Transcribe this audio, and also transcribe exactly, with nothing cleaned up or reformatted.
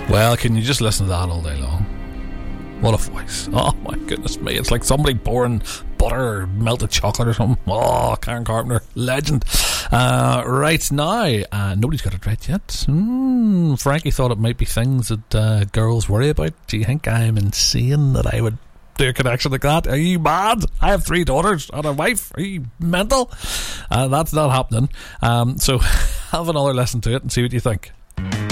Well, can you just listen to that all day long? What a voice. Oh my goodness me. It's like somebody pouring butter or melted chocolate or something. Oh, Karen Carpenter, legend. Uh, right now, uh, nobody's got it right yet. Mm, Frankie thought it might be things that uh, girls worry about. Do you think I'm insane that I would do a connection like that? Are you mad? I have three daughters and a wife. Are you mental? Uh, that's not happening. Um, so have another listen to it and see what you think.